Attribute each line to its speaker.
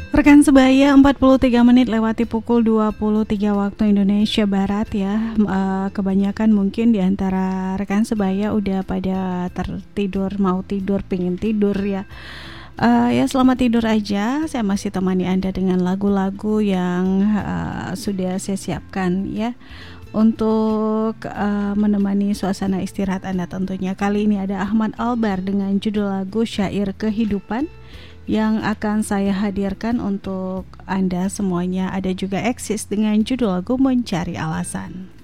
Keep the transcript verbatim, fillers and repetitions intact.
Speaker 1: Rekan sebaya, empat puluh tiga menit lewati pukul dua puluh tiga waktu Indonesia Barat ya. Uh, kebanyakan mungkin di antara rekan sebaya udah pada tertidur, mau tidur, pingin tidur ya. Uh, ya selamat tidur aja. Saya masih temani Anda dengan lagu-lagu yang uh, sudah saya siapkan ya, untuk uh, menemani suasana istirahat Anda tentunya. Kali ini ada Ahmad Albar dengan judul lagu Syair Kehidupan yang akan saya hadirkan untuk Anda semuanya. Ada juga Eksis dengan judul lagu Mencari Alasan.